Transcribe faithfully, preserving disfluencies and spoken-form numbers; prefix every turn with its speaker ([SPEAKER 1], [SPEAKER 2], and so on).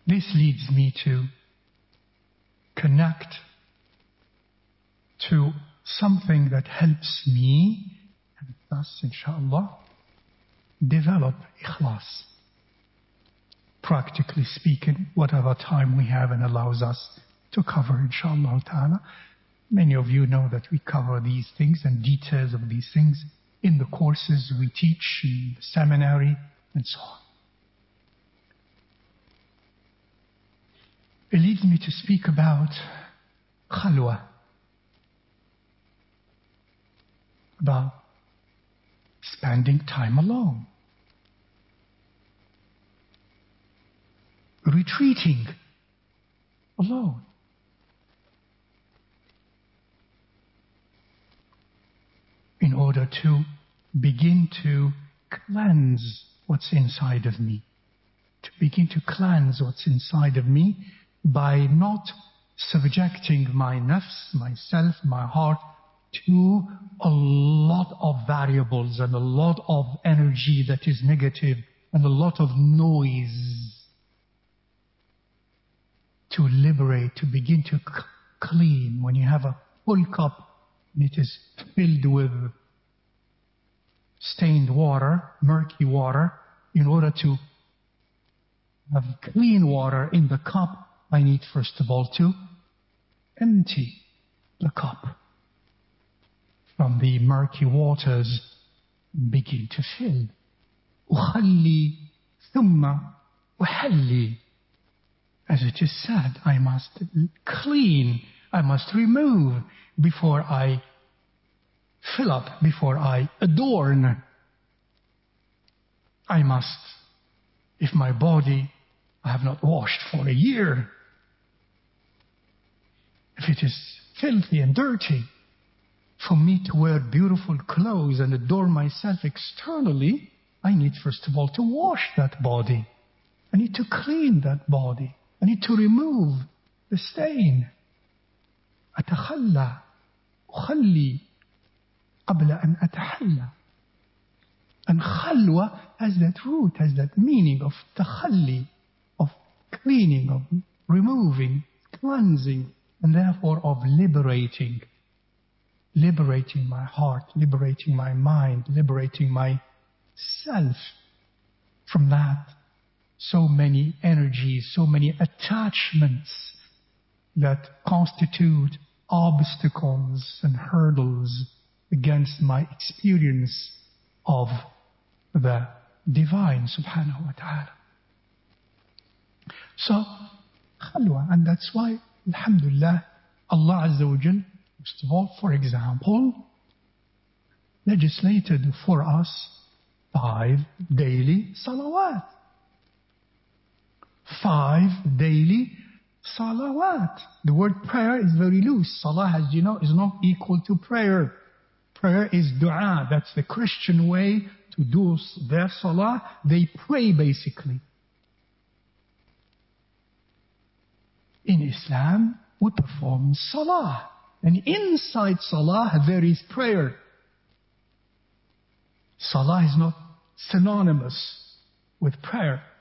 [SPEAKER 1] This leads me to connect to something that helps me, and thus, inshallah, develop ikhlas. Practically speaking, whatever time we have and allows us to cover, inshallah ta'ala. Many of you know that we cover these things and details of these things in the courses we teach, in the seminary, and so on. It leads me to speak about khalwa, about spending time alone, retreating alone. In order to begin to cleanse what's inside of me. To begin to cleanse what's inside of me by not subjecting my nafs, myself, my heart, to a lot of variables and a lot of energy that is negative and a lot of noise. To liberate, to begin to c- clean. When you have a full cup and it is filled with stained water, murky water, in order to have clean water in the cup, I need first of all to empty the cup from the murky waters and begin to fill. أخلي ثم أحلي. As it is said, I must clean, I must remove before I fill up, before I adorn. I must, if my body I have not washed for a year, if it is filthy and dirty, for me to wear beautiful clothes and adorn myself externally, I need first of all to wash that body. I need to clean that body. I need to remove the stain. أتخلى أخلي قبل أن أتحلى. And khalwa has that root, has that meaning of takhalli, of cleaning, of removing, cleansing, and therefore of liberating. Liberating my heart, liberating my mind, liberating myself from that. So many energies, so many attachments that constitute obstacles and hurdles against my experience of the divine subhanahu wa ta'ala. So, khalwa, and that's why, alhamdulillah, Allah Azza wa Jal, first of all, for example, legislated for us five daily salawat. Five daily salawat. The word prayer is very loose. Salah, as you know, is not equal to prayer. Prayer is dua. That's the Christian way to do their salah. They pray basically. In Islam, we perform salah. And inside salah, there is prayer. Salah is not synonymous with prayer.